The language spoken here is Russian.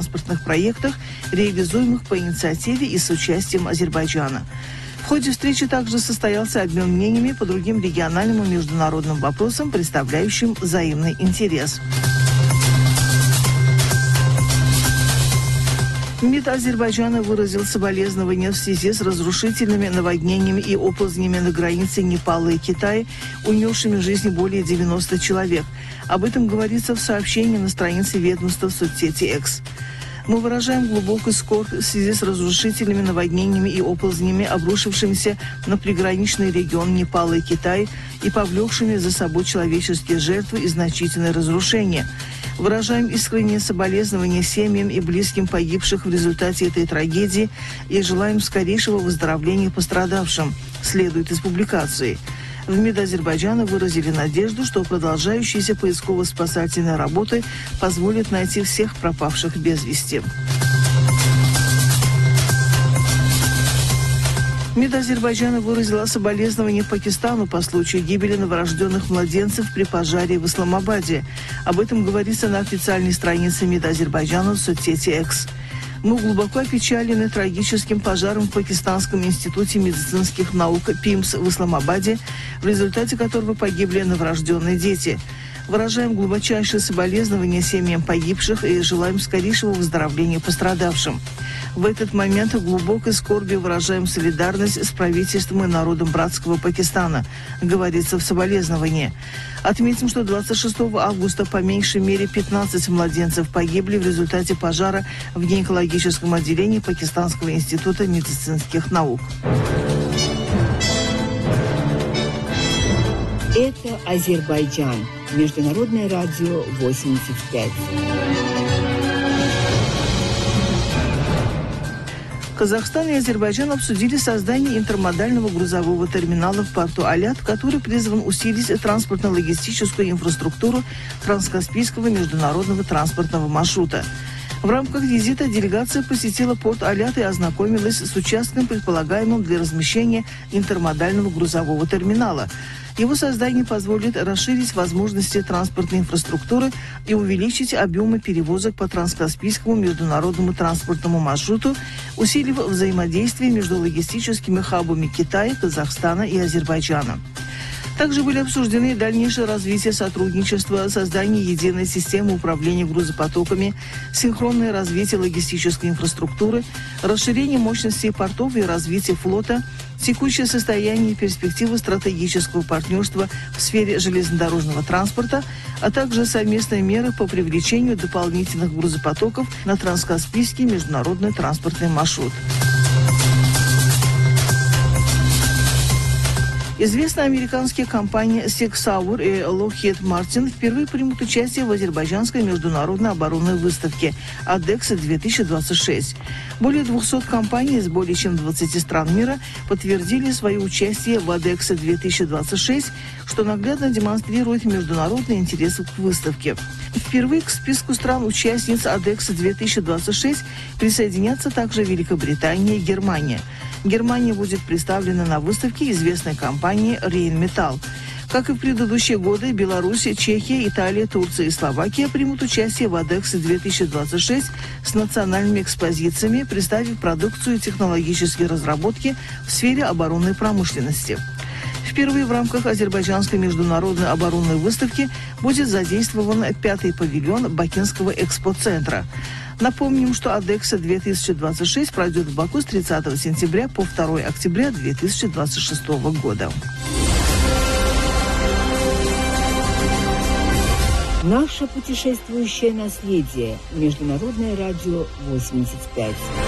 транспортных проектах, реализуемых по инициативе и с участием Азербайджана. В ходе встречи также состоялся обмен мнениями по другим региональным и международным вопросам, представляющим взаимный интерес. МИД Азербайджана выразил соболезнования в связи с разрушительными наводнениями и оползнями на границе Непала и Китая, унесшими жизни более 90 человек. Об этом говорится в сообщении на странице ведомства в соцсети X. Мы выражаем глубокую скорбь в связи с разрушительными наводнениями и оползнями, обрушившимися на приграничный регион Непала и Китая и повлекшими за собой человеческие жертвы и значительные разрушения. Выражаем искреннее соболезнования семьям и близким погибших в результате этой трагедии и желаем скорейшего выздоровления пострадавшим, следует из публикации. В МИД Азербайджана выразили надежду, что продолжающиеся поисково-спасательные работы позволят найти всех пропавших без вести. МИД Азербайджана выразила соболезнования Пакистану по случаю гибели новорожденных младенцев при пожаре в Исламабаде. Об этом говорится на официальной странице МИД Азербайджана в соцсети X. Мы глубоко опечалены трагическим пожаром в Пакистанском институте медицинских наук ПИМС в Исламабаде, в результате которого погибли новорожденные дети. Выражаем глубочайшие соболезнования семьям погибших и желаем скорейшего выздоровления пострадавшим. В этот момент глубокой скорбью выражаем солидарность с правительством и народом братского Пакистана, говорится в соболезновании. Отметим, что 26 августа по меньшей мере 15 младенцев погибли в результате пожара в гинекологическом отделении Пакистанского института медицинских наук. Это Азербайджан. Международное радио 85. Казахстан и Азербайджан обсудили создание интермодального грузового терминала в порту Алят, который призван усилить транспортно-логистическую инфраструктуру транскаспийского международного транспортного маршрута. В рамках визита делегация посетила порт Алят и ознакомилась с участком, предполагаемым для размещения интермодального грузового терминала. Его создание позволит расширить возможности транспортной инфраструктуры и увеличить объемы перевозок по транскаспийскому международному транспортному маршруту, усилив взаимодействие между логистическими хабами Китая, Казахстана и Азербайджана. Также были обсуждены дальнейшее развитие сотрудничества, создание единой системы управления грузопотоками, синхронное развитие логистической инфраструктуры, расширение мощностей портов и развитие флота, текущее состояние и перспективы стратегического партнерства в сфере железнодорожного транспорта, а также совместные меры по привлечению дополнительных грузопотоков на транскаспийский международный транспортный маршрут. Известные американские компании Sig Sauer и Lockheed Martin впервые примут участие в азербайджанской международной оборонной выставке ADEX-2026. Более 200 компаний из более чем 20 стран мира подтвердили свое участие в ADEX-2026, что наглядно демонстрирует международный интерес к выставке. Впервые к списку стран-участниц ADEX-2026 присоединятся также Великобритания и Германия. Германия будет представлена на выставке известной компании Rheinmetall. Как и в предыдущие годы, Беларусь, Чехия, Италия, Турция и Словакия примут участие в ADEX-2026 с национальными экспозициями, представив продукцию и технологические разработки в сфере оборонной промышленности. Впервые в рамках азербайджанской международной оборонной выставки будет задействован 5-й павильон Бакинского экспоцентра. Напомним, что ADEX-2026 пройдет в Баку с 30 сентября по 2 октября 2026 года. Наше путешествующее наследие. Международное радио 85.